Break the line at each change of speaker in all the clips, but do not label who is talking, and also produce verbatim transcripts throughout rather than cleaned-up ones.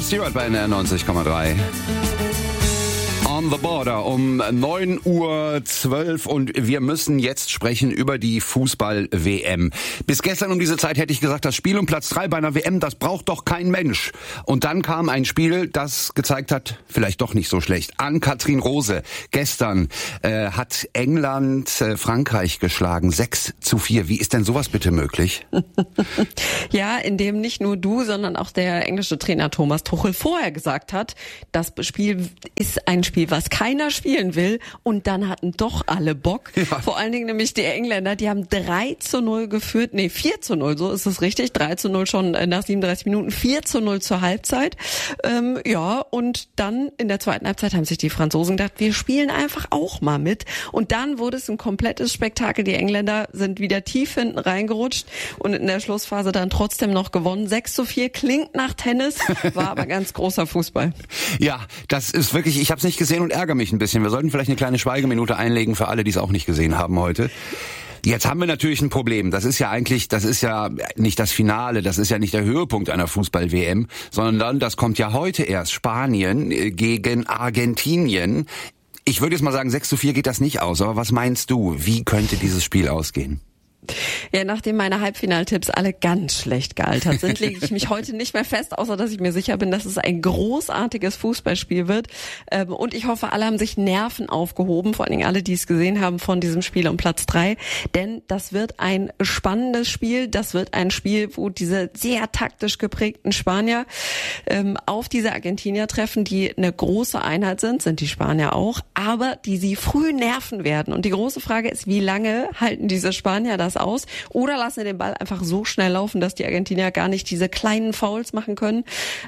Stewart bei N R neunzig Komma drei. On the Border um neun Uhr zwölf und wir müssen jetzt sprechen über die Fußball-W M. Bis gestern um diese Zeit hätte ich gesagt, das Spiel um Platz drei bei einer W M, das braucht doch kein Mensch. Und dann kam ein Spiel, das gezeigt hat, vielleicht doch nicht so schlecht. Ann-Kathrin Rose, gestern äh, hat England äh, Frankreich geschlagen, sechs zu vier. Wie ist denn sowas bitte möglich?
Ja, indem nicht nur du, sondern auch der englische Trainer Thomas Tuchel vorher gesagt hat, das Spiel ist ein Spiel, was keiner spielen will, und dann hatten doch alle Bock. Ja. Vor allen Dingen nämlich die Engländer, die haben drei zu null geführt, nee, vier zu null, so ist es richtig, drei zu null schon nach siebenunddreißig Minuten, vier zu null zur Halbzeit. Ähm, ja, und dann in der zweiten Halbzeit haben sich die Franzosen gedacht, wir spielen einfach auch mal mit. Und dann wurde es ein komplettes Spektakel. Die Engländer sind wieder tief hinten reingerutscht und in der Schlussphase dann trotzdem noch gewonnen. sechs zu vier klingt nach Tennis, war aber ganz großer Fußball.
Ja, das ist wirklich, ich habe es nicht gesehen und ärgere mich ein bisschen. Wir sollten vielleicht eine kleine Schweigeminute einlegen für alle, die es auch nicht gesehen haben heute. Jetzt haben wir natürlich ein Problem. Das ist ja eigentlich, das ist ja nicht das Finale, das ist ja nicht der Höhepunkt einer Fußball-W M, sondern das kommt ja heute erst. Spanien gegen Argentinien. Ich würde jetzt mal sagen, sechs zu vier geht das nicht aus. Aber was meinst du? Wie könnte dieses Spiel ausgehen?
Ja, nachdem meine Halbfinaltipps alle ganz schlecht gealtert sind, lege ich mich heute nicht mehr fest, außer dass ich mir sicher bin, dass es ein großartiges Fußballspiel wird. Und ich hoffe, alle haben sich Nerven aufgehoben, vor allen Dingen alle, die es gesehen haben von diesem Spiel um Platz drei. Denn das wird ein spannendes Spiel. Das wird ein Spiel, wo diese sehr taktisch geprägten Spanier auf diese Argentinier treffen, die eine große Einheit sind, sind die Spanier auch, aber die sie früh nerven werden. Und die große Frage ist, wie lange halten diese Spanier das aus oder lassen sie den Ball einfach so schnell laufen, dass die Argentinier gar nicht diese kleinen Fouls machen können.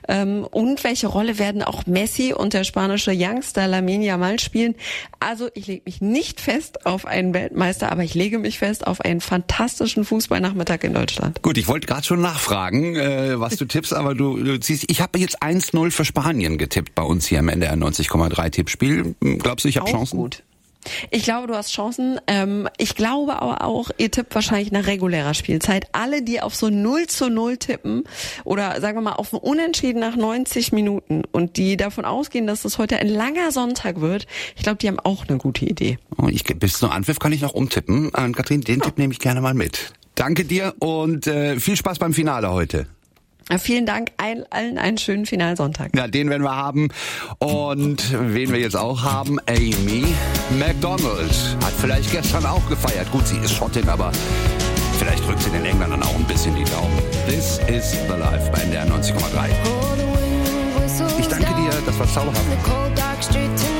Und welche Rolle werden auch Messi und der spanische Youngster Lamine Yamal spielen? Also ich lege mich nicht fest auf einen Weltmeister, aber ich lege mich fest auf einen fantastischen Fußballnachmittag in Deutschland.
Gut, ich wollte gerade schon nachfragen, äh, was du tippst, aber du, du ziehst, ich habe jetzt eins null für Spanien getippt bei uns hier im N D R neunzig Komma drei Tippspiel. Glaubst du, ich habe Chancen?
Gut. Ich glaube, du hast Chancen. Ähm, ich glaube aber auch, ihr tippt wahrscheinlich nach regulärer Spielzeit. Alle, die auf so null zu null tippen oder sagen wir mal auf ein Unentschieden nach neunzig Minuten und die davon ausgehen, dass es heute ein langer Sonntag wird, ich glaube, die haben auch eine gute Idee.
Oh, ich, bis zum Anpfiff kann ich noch umtippen. Ann-Kathrin, den Tipp nehme ich gerne mal mit. Danke dir und äh, viel Spaß beim Finale heute.
Vielen Dank, allen, allen einen schönen Finalsonntag.
Ja, den werden wir haben. Und wen wir jetzt auch haben, Amy McDonald. Hat vielleicht gestern auch gefeiert. Gut, sie ist Schottin, aber vielleicht drückt sie den Engländern auch ein bisschen die Daumen. This is the Life bei N D R neunzig Komma drei. Ich danke dir, das war zauberhaft.